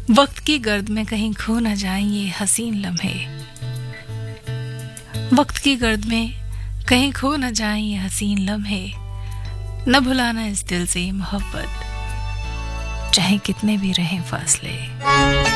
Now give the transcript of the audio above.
वक्त की गर्द में कहीं खो न जाएं ये हसीन लम्हे। वक्त की गर्द में कहीं खो न जाएं ये हसीन लम्हे। न भुलाना इस दिल से ये मोहब्बत, चाहे कितने भी रहें फासले।